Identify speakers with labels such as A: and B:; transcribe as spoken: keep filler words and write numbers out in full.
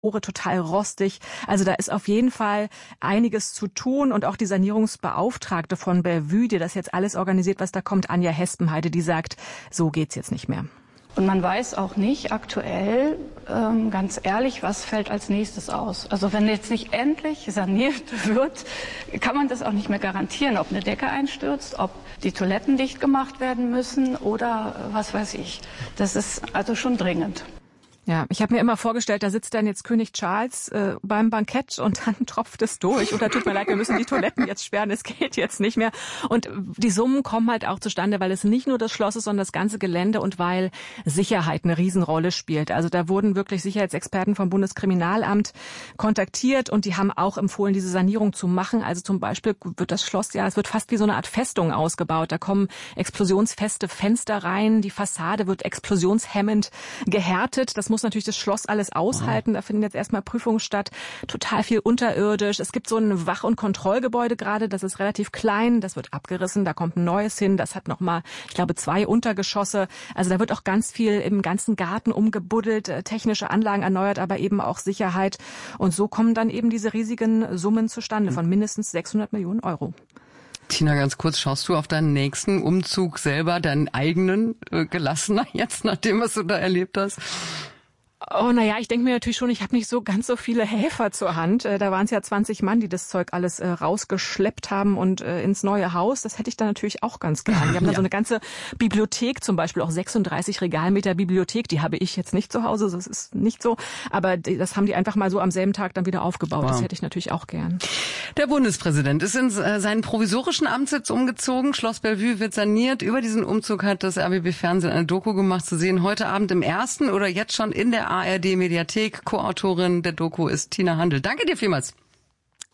A: total rostig. Also da ist auf jeden Fall einiges zu tun und auch die Sanierungsbeauftragte von Bellevue, die das jetzt alles organisiert, was da kommt, Anja Hespenheide, die sagt, so geht's jetzt nicht mehr.
B: Und man weiß auch nicht aktuell, ähm, ganz ehrlich, was fällt als nächstes aus. Also wenn jetzt nicht endlich saniert wird, kann man das auch nicht mehr garantieren, ob eine Decke einstürzt, ob die Toiletten dicht gemacht werden müssen oder was weiß ich. Das ist also schon dringend.
A: Ja, ich habe mir immer vorgestellt, da sitzt dann jetzt König Charles äh, beim Bankett und dann tropft es durch. Oder tut mir leid, wir müssen die Toiletten jetzt sperren, es geht jetzt nicht mehr. Und die Summen kommen halt auch zustande, weil es nicht nur das Schloss ist, sondern das ganze Gelände und weil Sicherheit eine Riesenrolle spielt. Also da wurden wirklich Sicherheitsexperten vom Bundeskriminalamt kontaktiert und die haben auch empfohlen, diese Sanierung zu machen. Also zum Beispiel wird das Schloss, ja, es wird fast wie so eine Art Festung ausgebaut. Da kommen explosionsfeste Fenster rein, die Fassade wird explosionshemmend gehärtet. Das muss natürlich das Schloss alles aushalten. Da finden jetzt erstmal Prüfungen statt. Total viel unterirdisch. Es gibt so ein Wach- und Kontrollgebäude gerade. Das ist relativ klein. Das wird abgerissen. Da kommt ein neues hin. Das hat nochmal, ich glaube, zwei Untergeschosse. Also da wird auch ganz viel im ganzen Garten umgebuddelt, technische Anlagen erneuert, aber eben auch Sicherheit. Und so kommen dann eben diese riesigen Summen zustande von mindestens sechshundert Millionen Euro.
C: Tina, ganz kurz, schaust du auf deinen nächsten Umzug selber, deinen eigenen, äh, gelassener jetzt, nachdem was du da erlebt hast?
A: Oh, naja, ich denke mir natürlich schon, ich habe nicht so ganz so viele Helfer zur Hand. Äh, da waren es ja zwanzig Mann, die das Zeug alles äh, rausgeschleppt haben und äh, ins neue Haus. Das hätte ich dann natürlich auch ganz gern. Die haben ja. da so eine ganze Bibliothek, zum Beispiel auch sechsunddreißig Regalmeter Bibliothek. Die habe ich jetzt nicht zu Hause, das ist nicht so. Aber die, das haben die einfach mal so am selben Tag dann wieder aufgebaut. Wow. Das hätte ich natürlich auch gern.
C: Der Bundespräsident ist in äh, seinen provisorischen Amtssitz umgezogen. Schloss Bellevue wird saniert. Über diesen Umzug hat das R B B Fernsehen eine Doku gemacht, zu sehen heute Abend im ersten oder jetzt schon in der A R D Mediathek. Co-Autorin der Doku ist Tina Handel. Danke dir vielmals.